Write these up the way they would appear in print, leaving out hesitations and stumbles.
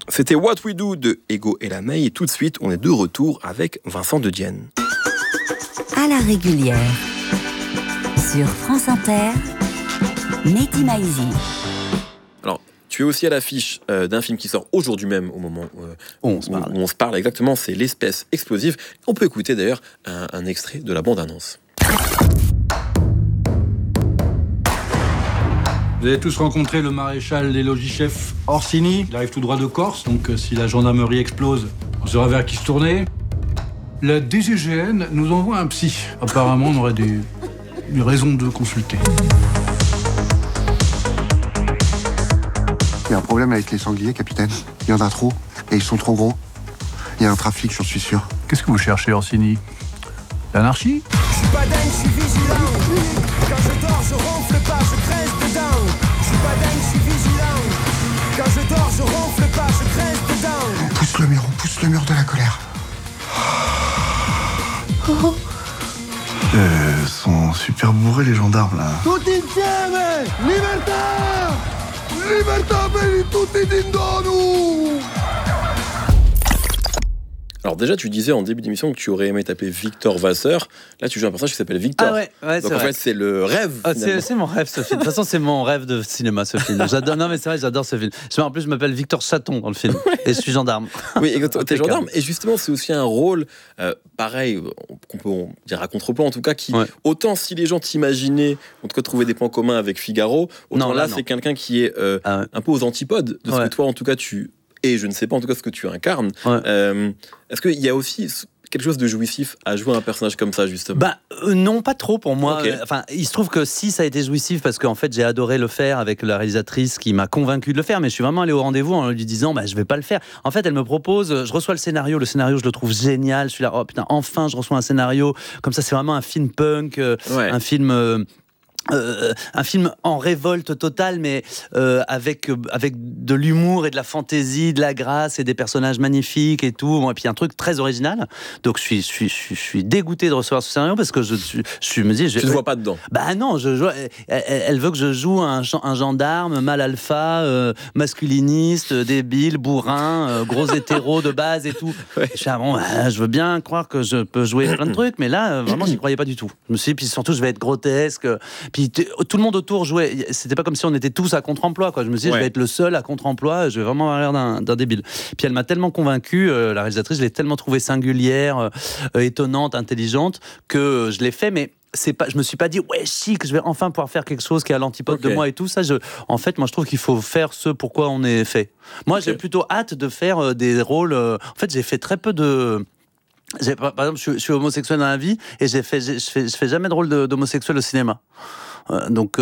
C'était What We Do de Ego et la May, et tout de suite, on est de retour avec Vincent De Dienne. À la régulière, sur France Inter, Mehdi Maizi. Alors, tu es aussi à l'affiche d'un film qui sort aujourd'hui même, au moment où on se parle exactement, c'est L'Espèce Explosive. On peut écouter d'ailleurs un extrait de la bande-annonce. Vous avez tous rencontré le maréchal des logis-chefs Orsini. Il arrive tout droit de Corse, donc si la gendarmerie explose, on saura vers qui se tourner. La DGGN nous envoie un psy. Apparemment, on aurait des raisons de consulter. Il y a un problème avec les sangliers, capitaine. Il y en a trop, et ils sont trop gros. Il y a un trafic, j'en suis sûr. Qu'est-ce que vous cherchez, Orsini? L'anarchie? Je suis pas dingue, je suis vigilant. Quand je dors, je ronfle pas, je crève dedans. Je suis pas dingue, je suis vigilant. Quand je dors, je ronfle pas, je crève dedans. On pousse le mur de la colère. Ils sont super bourrés, les gendarmes, là. Tutti insieme! Libertà! Libertà per tutti d'indono! Alors déjà, tu disais en début d'émission que tu aurais aimé t'appeler Victor Vasseur. Là, tu joues un personnage qui s'appelle Victor. Ah ouais, donc c'est en vrai. fait, c'est le rêve. C'est mon rêve, ce film. De toute façon, c'est mon rêve de cinéma, ce film. J'adore. Non, mais c'est vrai, j'adore ce film. En plus, je m'appelle Victor Chaton dans le film, et je suis gendarme. Oui, exactement. T'es gendarme. Et justement, c'est aussi un rôle pareil, qu'on peut dire à contre-plan en tout cas, qui autant si les gens t'imaginaient, en tout cas trouvaient des points communs avec Figaro, autant là, c'est quelqu'un qui est un peu aux antipodes de ce que toi, en tout cas, et je ne sais pas en tout cas ce que tu incarnes. Est-ce qu'il y a aussi quelque chose de jouissif à jouer un personnage comme ça, justement? Non, pas trop pour moi. Okay. Enfin, il se trouve que si ça a été jouissif, parce qu'en fait j'ai adoré le faire avec la réalisatrice qui m'a convaincu de le faire, mais je suis vraiment allé au rendez-vous en lui disant je vais pas le faire. En fait, elle me propose, je reçois le scénario je le trouve génial, je suis là, oh putain, enfin je reçois un scénario comme ça, c'est vraiment un film punk, un film en révolte totale, mais avec de l'humour et de la fantaisie, de la grâce et des personnages magnifiques et tout. Et puis un truc très original. Donc je suis dégoûté de recevoir ce scénario parce que je me dis... Tu te vois pas dedans? Non, elle veut que je joue un gendarme mal alpha, masculiniste, débile, bourrin, gros hétéro de base et tout. Je veux bien croire que je peux jouer plein de trucs, mais là, vraiment, j'y croyais pas du tout. Je me suis dit, puis surtout, je vais être grotesque. Puis tout le monde autour jouait. C'était pas comme si on était tous à contre-emploi, quoi. Je me suis dit, je vais être le seul à contre-emploi. Je vais vraiment avoir l'air d'un débile. Puis elle m'a tellement convaincu, la réalisatrice, je l'ai tellement trouvée singulière, étonnante, intelligente, que je l'ai fait. Mais je me suis pas dit chic, je vais enfin pouvoir faire quelque chose qui est à l'antipode de moi et tout ça. En fait, moi, je trouve qu'il faut faire ce pourquoi on est fait. Moi, j'ai plutôt hâte de faire des rôles. En fait, j'ai fait très peu de. Par exemple, je suis homosexuel dans la vie et je fais jamais de rôle d'homosexuel au cinéma. Donc,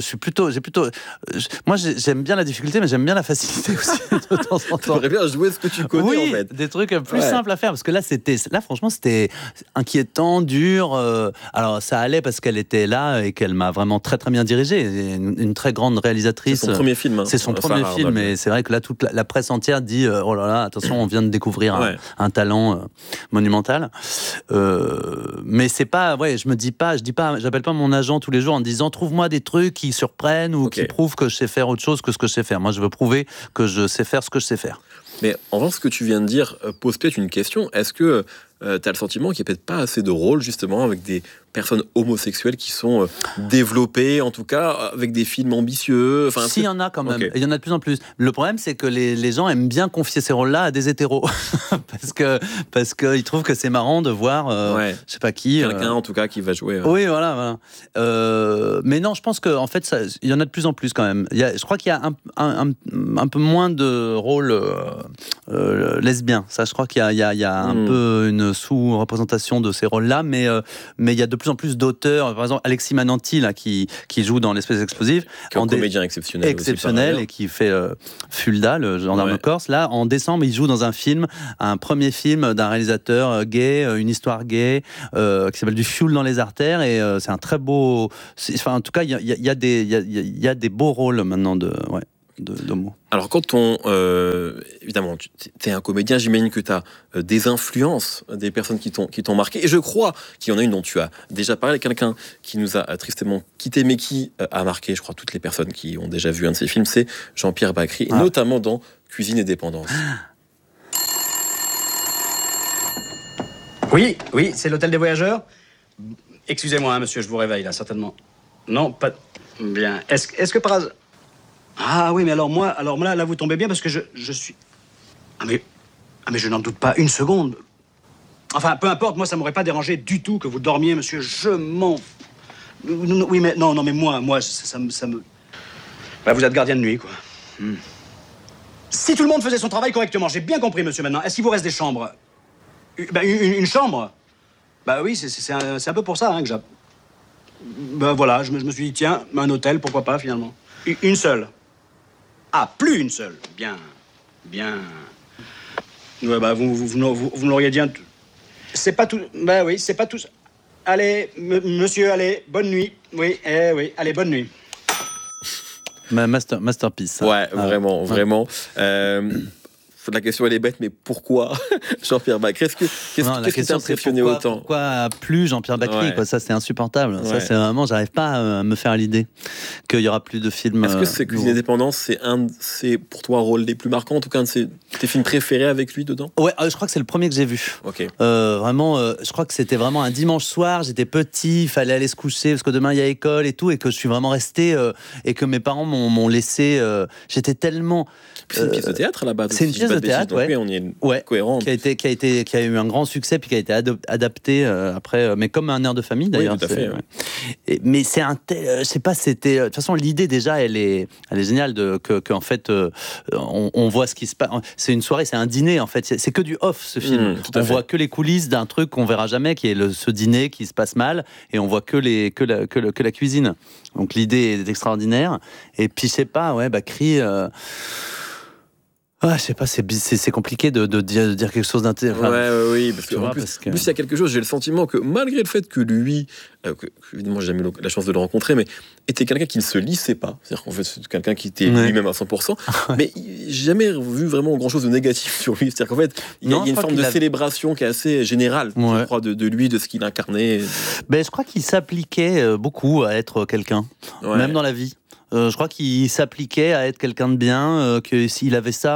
moi, j'aime bien la difficulté, mais j'aime bien la facilité aussi de temps en temps. T'aimerais bien jouer ce que tu connais, en fait. Des trucs plus simples à faire, parce que là, franchement, c'était inquiétant, dur. Alors, ça allait parce qu'elle était là et qu'elle m'a vraiment très, très bien dirigé. Une très grande réalisatrice. C'est son premier film. C'est son premier film, et c'est vrai que là, toute la presse entière dit oh là là, attention, on vient de découvrir un talent monumental. Mais c'est pas, j'appelle pas mon agent tous les jours en disant trouve-moi des trucs qui surprennent ou qui prouvent que je sais faire autre chose que ce que je sais faire. Moi, je veux prouver que je sais faire ce que je sais faire. Mais en revanche, ce que tu viens de dire pose peut-être une question. Est-ce que tu as le sentiment qu'il n'y a peut-être pas assez de rôles, justement, avec des personnes homosexuelles qui sont développées, en tout cas, avec des films ambitieux? Si, il y en a quand même. Il y en a de plus en plus. Le problème, c'est que les gens aiment bien confier ces rôles-là à des hétéros. parce qu'ils trouvent que c'est marrant de voir, je sais pas qui... Quelqu'un, en tout cas, qui va jouer. Oui, voilà. Mais non, je pense qu'en fait, il y en a de plus en plus, quand même. Je crois qu'il y a un peu moins de rôles lesbiens. Ça, je crois qu'il y a un peu une sous-représentation de ces rôles-là, mais il y a de plus en plus d'auteurs. Par exemple, Alexis Mananti, là, qui joue dans L'Espèce Explosive. Qui est un comédien exceptionnel. Exceptionnel, et qui fait Fulda, le gendarme corse. Là, en décembre, il joue dans un premier film d'un réalisateur gay, une histoire gay, qui s'appelle Du fioul dans les artères, et c'est un très beau... en tout cas, il y a des beaux rôles maintenant d'homo. Alors quand évidemment, tu es un comédien, j'imagine que tu as des influences, des personnes qui t'ont marqué, et je crois qu'il y en a une dont tu as déjà parlé, quelqu'un qui nous a tristement quitté, mais qui a marqué, je crois, toutes les personnes qui ont déjà vu un de ses films, c'est Jean-Pierre Bacri, notamment dans cuisine et dépendance. Oui, c'est l'hôtel des voyageurs. Excusez-moi, monsieur, je vous réveille, là, certainement. Non, pas... Bien. Est-ce que par hasard... Ah oui, mais alors moi, là, vous tombez bien, parce que je suis... Ah mais je n'en doute pas une seconde. Enfin, peu importe, moi, ça m'aurait pas dérangé du tout que vous dormiez, monsieur. Je m'en... Oui, mais non, mais moi, ça me... Bah, vous êtes gardien de nuit, quoi. Si tout le monde faisait son travail correctement, j'ai bien compris, monsieur, maintenant. Est-ce qu'il vous reste des chambres? Une chambre? Bah oui, c'est un peu pour ça, hein, que j'ai... Bah voilà, je me suis dit, tiens, un hôtel, pourquoi pas, finalement. Une seule. Ah, plus une seule. Bien. Ouais, bah, vous me l'auriez dit... C'est pas tout... Bah oui, c'est pas tout... Allez, monsieur, allez, bonne nuit. Oui, allez, bonne nuit. Masterpiece. Hein. Ouais, vraiment. La question elle est bête, mais pourquoi Jean-Pierre Bacri? Qu'est-ce qui t'a impressionné autant? Pourquoi plus Jean-Pierre Bacri, quoi? Ça, c'est insupportable. Ouais. Ça, c'est vraiment, j'arrive pas à me faire l'idée qu'il y aura plus de films. Est-ce que c'est Cuisine et Dépendance, c'est pour toi un rôle des plus marquants, en tout cas un de tes films préférés avec lui dedans? Ouais, je crois que c'est le premier que j'ai vu. Ok. Vraiment, je crois que c'était vraiment un dimanche soir. J'étais petit, il fallait aller se coucher parce que demain il y a école et tout, et que je suis vraiment resté et que mes parents m'ont laissé. J'étais tellement. C'est une pièce de théâtre à la base. C'est une pièce de théâtre, ouais. On y est cohérent. Qui a eu un grand succès, puis qui a été adapté après, mais comme un air de famille d'ailleurs. Oui, tout à fait. Ouais. Mais c'est un tel, je sais pas, c'était. De toute façon, l'idée déjà, elle est géniale que en fait, on voit ce qui se passe. C'est une soirée, c'est un dîner en fait. C'est que du off ce film. On voit que les coulisses d'un truc qu'on verra jamais, qui est ce dîner qui se passe mal, et on voit que la cuisine. Donc l'idée est extraordinaire. Et puis je sais pas, Bacri. Je sais pas, c'est compliqué de dire quelque chose d'intéressant. Oui, parce qu'en plus, il y a quelque chose, j'ai le sentiment que malgré le fait que lui, évidemment, j'ai jamais eu la chance de le rencontrer, mais était quelqu'un qui ne se lissait pas. C'est-à-dire qu'en fait, c'est quelqu'un qui était lui-même à 100%, mais j'ai jamais vu vraiment grand-chose de négatif sur lui. C'est-à-dire qu'en fait, il y a une forme de célébration qui est assez générale, je crois, de lui, de ce qu'il incarnait. Je crois qu'il s'appliquait beaucoup à être quelqu'un, même dans la vie. Je crois qu'il s'appliquait à être quelqu'un de bien, que s'il avait ça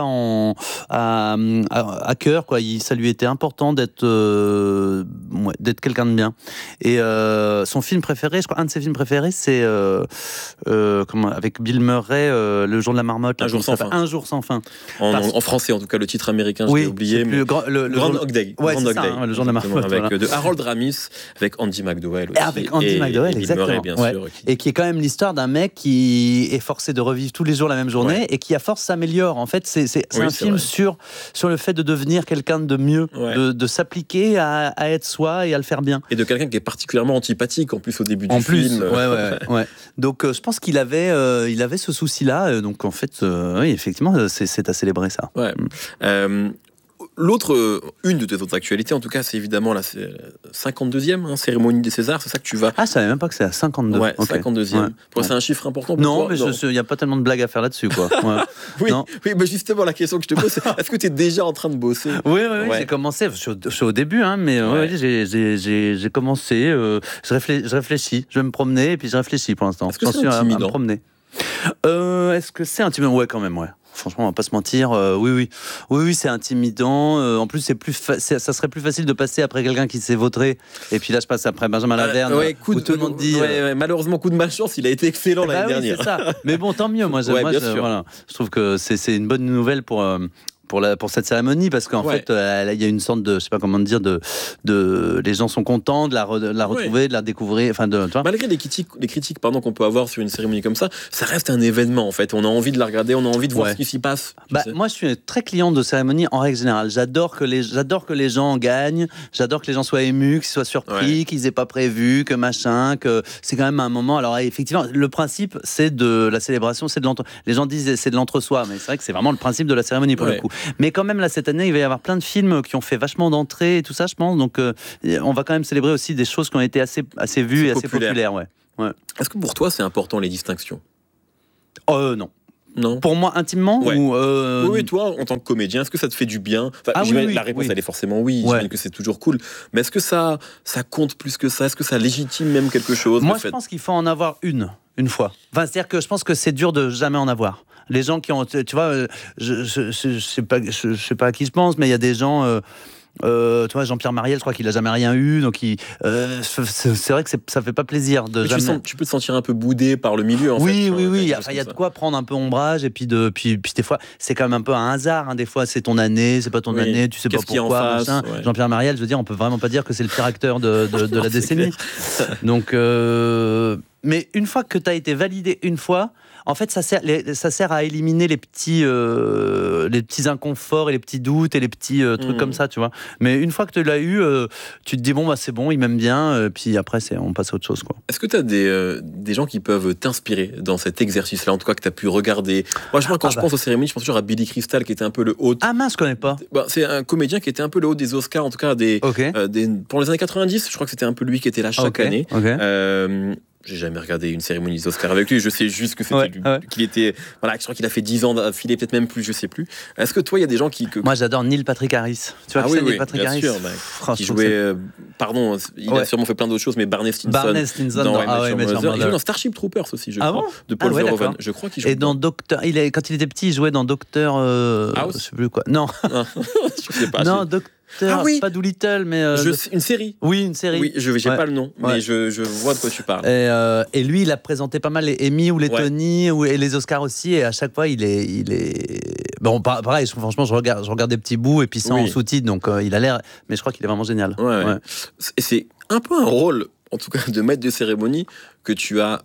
à cœur, quoi. Ça lui était important d'être quelqu'un de bien. Et son film préféré, je crois, un de ses films préférés, c'est avec Bill Murray, Le jour de la marmotte. Un jour sans fin. Un jour sans fin. En français, en tout cas, le titre américain, je l'ai oublié. Le Groundhog Day. Le jour de la marmotte. Avec de Harold Ramis, avec Andy McDowell aussi. Avec Andy McDowell, exactement. Murray, bien sûr. Et qui est quand même l'histoire d'un mec qui est forcé de revivre tous les jours la même journée et qui à force s'améliore. En fait, c'est un film sur le fait de devenir quelqu'un de mieux, de s'appliquer à être soi et à le faire bien. Et de quelqu'un qui est particulièrement antipathique en plus au début du film. Ouais. Donc je pense qu'il avait ce souci-là. Donc en fait, oui, effectivement, c'est à célébrer ça. Ouais. Une de tes autres actualités, en tout cas, c'est évidemment la 52e cérémonie des Césars. C'est ça que tu vas... Ah, je savais même pas que c'est la 52. Ouais, okay. 52e. C'est un chiffre important pour toi? Non, mais il n'y a pas tellement de blagues à faire là-dessus, quoi. Oui, mais justement, la question que je te pose, c'est est-ce que tu es déjà en train de bosser? Oui, j'ai commencé. Je suis au début, mais j'ai commencé. Je réfléchis. Je vais me promener et puis je réfléchis pour l'instant. Est-ce que c'est intimidant? À me promener. Est-ce que c'est intimidant? Ouais, quand même, ouais. Franchement, on va pas se mentir. Oui, c'est intimidant. En plus, ça serait plus facile de passer après quelqu'un qui s'est vautré. Et puis là, je passe après Benjamin Laverne. Où tout le monde dit. Malheureusement, coup de malchance, il a été excellent l'année dernière. C'est ça. Mais bon, tant mieux. Moi, je trouve que c'est une bonne nouvelle pour cette cérémonie, parce qu'en fait, il y a une sorte de, je sais pas comment dire, les gens sont contents de la retrouver, de la découvrir. Malgré les critiques qu'on peut avoir sur une cérémonie comme ça reste un événement en fait. On a envie de la regarder, on a envie de voir ce qui s'y passe. Moi, je suis très client de cérémonies en règle générale. J'adore que les gens gagnent, j'adore que les gens soient émus, qu'ils soient surpris, qu'ils aient pas prévu, que machin, que c'est quand même un moment. Alors effectivement, le principe, c'est de la célébration, c'est de les gens disent c'est de l'entre-soi, mais c'est vrai que c'est vraiment le principe de la cérémonie pour le coup. Mais quand même, là, cette année, il va y avoir plein de films qui ont fait vachement d'entrées et tout ça, je pense. Donc, on va quand même célébrer aussi des choses qui ont été assez vues et assez populaires. Ouais. Est-ce que pour toi, c'est important, les distinctions? Non. Pour moi, intimement Oui, toi, en tant que comédien, est-ce que ça te fait du bien? La réponse, elle est forcément oui. J'imagine que c'est toujours cool. Mais est-ce que ça compte plus que ça? Est-ce que ça légitime même quelque chose? Moi, je pense qu'il faut en avoir une fois. C'est-à-dire que je pense que c'est dur de jamais en avoir. Les gens qui ont, tu vois, je sais pas à qui je pense, mais il y a des gens. Tu vois, Jean-Pierre Mariel, je crois qu'il a jamais rien eu, donc c'est vrai que ça fait pas plaisir de jamais. Tu peux te sentir un peu boudé par le milieu. Oui. Il y a de quoi prendre un peu ombrage, et puis des fois, c'est quand même un peu un hasard. Hein, des fois, c'est ton année, c'est pas ton année, tu sais pas pourquoi. Jean-Pierre Mariel, je veux dire, on peut vraiment pas dire que c'est le pire acteur de la décennie. Donc, mais une fois que tu as été validé une fois. En fait, ça sert à éliminer les petits inconforts et les petits doutes et les petits trucs comme ça, tu vois. Mais une fois que tu l'as eu, tu te dis bon, bah c'est bon, il m'aime bien. Puis après, on passe à autre chose, quoi. Est-ce que tu as des gens qui peuvent t'inspirer dans cet exercice-là, en tout cas que tu as pu regarder? Moi, quand je pense aux cérémonies, je pense toujours à Billy Crystal, qui était un peu le hôte. Ah mince, je connais pas. C'est un comédien qui était un peu le hôte des Oscars, en tout cas pour les années 90. Je crois que c'était un peu lui qui était là chaque année. J'ai jamais regardé une cérémonie des Oscars avec lui. Je sais juste que c'était qu'il était. Voilà, je crois qu'il a fait 10 ans d'affilée, peut-être même plus, je sais plus. Est-ce que toi, il y a des gens qui. Moi, j'adore Neil Patrick Harris. Tu vois Neil Patrick Harris, bien sûr, qui jouait. Pardon, il a sûrement fait plein d'autres choses, mais Barney Stinson dans il joue dans Starship Troopers aussi, je crois, de Paul Verhoeven. Je crois qu'il joue. Et dans Docteur, quand il était petit, il jouait dans Docteur. Je sais plus quoi. Non. Je sais pas. Non, Docteur. Pas Doolittle, mais une série. Oui, une série. Oui, j'ai pas le nom, mais je vois de quoi tu parles. Et lui, il a présenté pas mal les Emmy ou les Tony et les Oscars aussi, et à chaque fois, il est bon. Pareil, franchement, je regarde des petits bouts et puis sans sous-titres, donc il a l'air. Mais je crois qu'il est vraiment génial. Et c'est un peu un rôle, en tout cas, de maître de cérémonie que tu as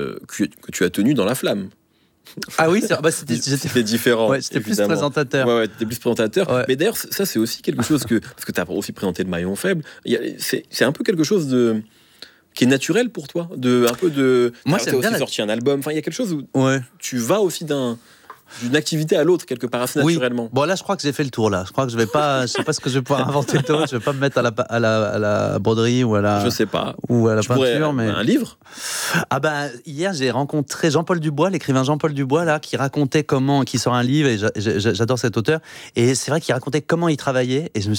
tenu dans La Flamme. Ah oui, c'était différent. J'étais plus présentateur. T'étais plus présentateur. Mais d'ailleurs, ça, c'est aussi quelque chose parce que tu as aussi présenté le maillon faible. C'est un peu quelque chose qui est naturel pour toi. Moi, tu as aussi sorti un album. Enfin, il y a quelque chose où tu vas aussi d'une activité à l'autre quelque part assez naturellement. Bon, là je crois que j'ai fait le tour là. Je crois que je sais pas ce que je vais pouvoir inventer d'autre. Je vais pas me mettre à la broderie ou à la. Je sais pas. Ou à la peinture, mais un livre. Ah ben hier j'ai rencontré Jean-Paul Dubois, l'écrivain Jean-Paul Dubois là, qui racontait qui sort un livre, et j'adore cet auteur. Et c'est vrai qu'il racontait comment il travaillait, et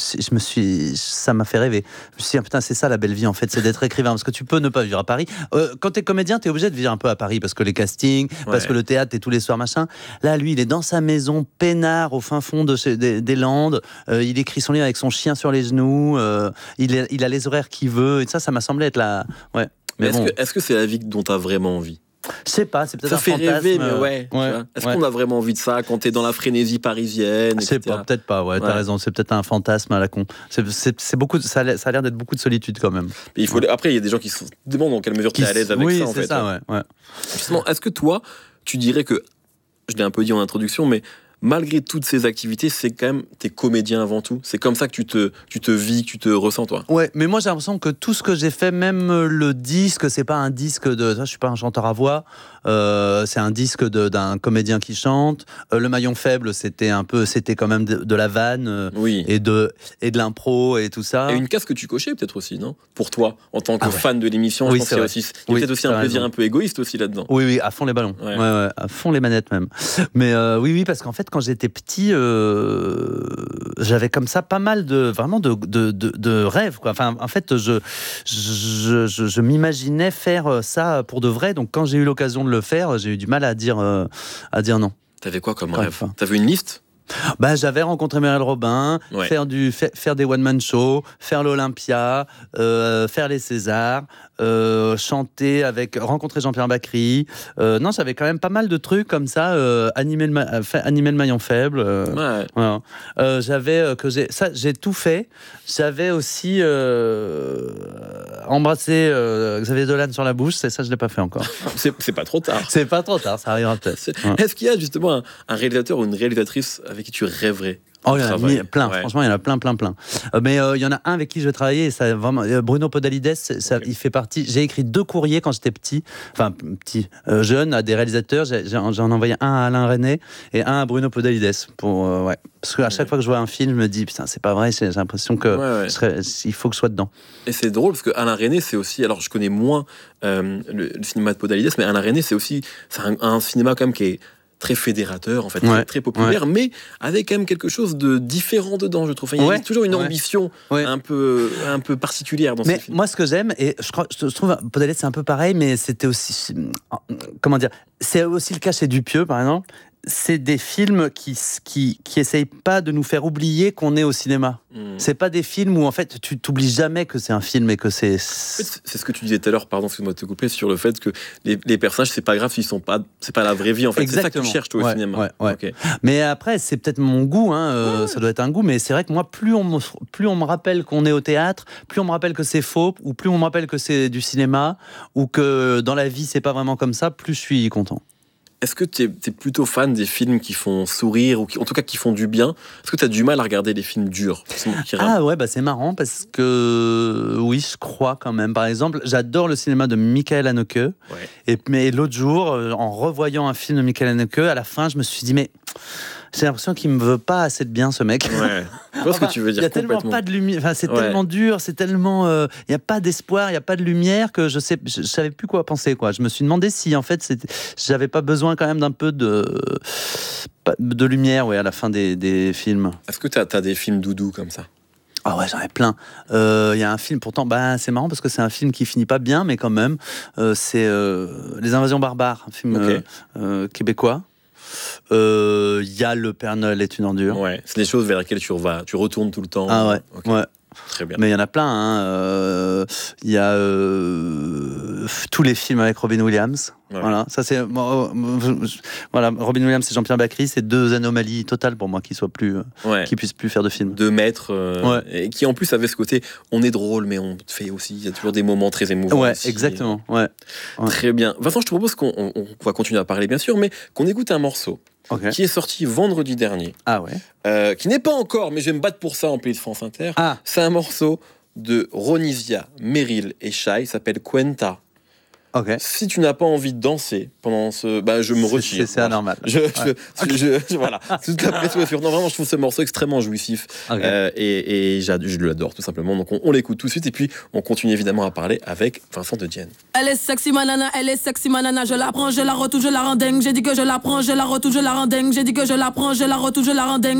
ça m'a fait rêver. Je me suis dit putain, c'est ça la belle vie en fait, c'est d'être écrivain, parce que tu peux ne pas vivre à Paris. Quand t'es comédien, t'es obligé de vivre un peu à Paris parce que les castings, parce que le théâtre, t'es tous les soirs machin. Là lui, il est dans sa maison, peinard, au fin fond des Landes. Il écrit son livre avec son chien sur les genoux. Il a les horaires qu'il veut. Et ça m'a semblé être là. Ouais. Mais est-ce que c'est la vie dont tu as vraiment envie? Je sais pas, c'est peut-être ça un fait fantasme. Rêver, mais est-ce qu'on a vraiment envie de ça quand t'es dans la frénésie parisienne, etc. C'est pas, peut-être pas, t'as raison, c'est peut-être un fantasme à la con. C'est beaucoup, ça a l'air d'être beaucoup de solitude quand même. Mais après, il y a des gens qui se demandent dans quelle mesure tu es à l'aise avec ça, en fait. Ça, Justement, est-ce que toi, tu dirais que, je l'ai un peu dit en introduction, mais malgré toutes ces activités, c'est quand même, t'es comédien avant tout. C'est comme ça que tu te vis, que tu te ressens, toi. Ouais, mais moi j'ai l'impression que tout ce que j'ai fait, même le disque, c'est pas un disque je suis pas un chanteur à voix. C'est un disque d'un comédien qui chante. Le maillon faible, c'était quand même de la vanne, et de l'impro et tout ça. Et une case que tu cochais peut-être aussi, non? Pour toi, en tant que fan de l'émission, je pense qu'il y a peut-être aussi un plaisir un peu égoïste aussi là-dedans. Oui, à fond les ballons. Ouais, à fond les manettes même. Mais oui, parce qu'en fait, quand j'étais petit, j'avais comme ça pas mal de rêves, quoi. Enfin, en fait, je m'imaginais faire ça pour de vrai. Donc, quand j'ai eu l'occasion de le faire, j'ai eu du mal à dire non. T'avais quoi comme rêve? T'avais une liste? J'avais rencontré Muriel Robin, faire des one-man shows, faire l'Olympia, faire les Césars, chanter rencontrer Jean-Pierre Bacri. Non, j'avais quand même pas mal de trucs comme ça, animer le maillon faible. Voilà. J'ai tout fait. J'avais aussi embrassé Xavier Dolan sur la bouche. Ça, je l'ai pas fait encore. C'est pas trop tard. C'est pas trop tard, ça arrivera peut-être. Est-ce qu'il y a justement un réalisateur ou une réalisatrice avec qui tu rêverais? Oh, il y en a plein, franchement, il y en a plein. Mais il y en a un avec qui je vais travailler, ça, vraiment, Bruno Podalides, il fait partie. J'ai écrit 2 courriers quand j'étais jeune, à des réalisateurs. J'en ai envoyé un à Alain Resnais et un à Bruno Podalides. Parce qu'à chaque fois que je vois un film, je me dis, putain, c'est pas vrai, j'ai l'impression que il faut que je sois dedans. Et c'est drôle parce que Alain Resnais, c'est aussi, alors je connais moins le cinéma de Podalides, mais Alain Resnais, c'est un cinéma quand même qui est très fédérateur, en fait, très populaire, mais avec quand même quelque chose de différent dedans, je trouve. Il y a toujours une ambition un peu particulière dans ce film. Moi, ce que j'aime, et je trouve Podalides, c'est un peu pareil, mais c'était aussi, comment dire, c'est aussi le cas chez Dupieux, par exemple. c'est des films qui essayent pas de nous faire oublier qu'on est au cinéma. C'est pas des films où en fait tu t'oublies jamais que c'est un film et que c'est. En fait, c'est ce que tu disais tout à l'heure, pardon, excuse-moi de te couper, sur le fait que les personnages, c'est pas grave s'ils sont pas, c'est pas la vraie vie en fait. Exactement. C'est ça que tu cherches toi au cinéma. Ouais. Okay. Mais après, c'est peut-être mon goût, ça doit être un goût, mais c'est vrai que moi, plus on me rappelle qu'on est au théâtre, plus on me rappelle que c'est faux, ou plus on me rappelle que c'est du cinéma, ou que dans la vie c'est pas vraiment comme ça, plus je suis content. Est-ce que tu es plutôt fan des films qui font sourire, ou en tout cas qui font du bien? Est-ce que tu as du mal à regarder les films durs? C'est marrant parce que oui, je crois quand même. Par exemple, j'adore le cinéma de Michael Haneke. Mais l'autre jour, en revoyant un film de Michael Haneke, à la fin, je me suis dit, mais j'ai l'impression qu'il me veut pas assez de bien, ce mec. Ouais. Je vois ce que tu veux dire. Il y a tellement pas de lumière, c'est tellement dur, c'est tellement, il y a pas d'espoir, il y a pas de lumière que je savais plus quoi penser, quoi. Je me suis demandé si en fait j'avais pas besoin quand même d'un peu de lumière, à la fin des films. Est-ce que t'as des films doudous comme ça? Ah ouais, j'en ai plein. Il y a un film, pourtant, c'est marrant parce que c'est un film qui finit pas bien, mais quand même, c'est Les Invasions barbares, un film québécois. Il y a Le Père Noël est une ordure. Ouais, c'est des choses vers lesquelles tu retournes tout le temps. Ah ouais, okay. Ouais. Très bien. Mais il y en a plein. Il y a tous les films avec Robin Williams. Ouais. Voilà, ça c'est voilà, Robin Williams et Jean-Pierre Bacri, c'est deux anomalies totales pour moi qui puissent plus faire de films. Deux maîtres et qui en plus avaient ce côté, on est drôle mais on fait aussi, il y a toujours des moments très émouvants. Ouais, aussi. exactement. Ouais. Très bien. Vincent, je te propose qu'on va continuer à parler bien sûr, mais qu'on écoute un morceau. Okay. Qui est sorti vendredi dernier. Ah ouais. Qui n'est pas encore, mais je vais me battre pour ça en pays de France Inter. Ah. C'est un morceau de Ronisia, Meryl et Shai, s'appelle Cuenta. Okay. Si tu n'as pas envie de danser pendant ce, je me retire. C'est anormal. Voilà. Toute la pression. Non, vraiment, je trouve ce morceau extrêmement jouissif. Okay. Et je l'adore tout simplement. Donc on l'écoute tout de suite et puis on continue évidemment à parler avec Vincent de Dienne. Elle est sexy manana, je la prends, je la retouche, je la rends dingue. J'ai dit que je la prends, je la retouche, je la rends dingue. J'ai dit que je la prends, je la retouche, je la rends dingue.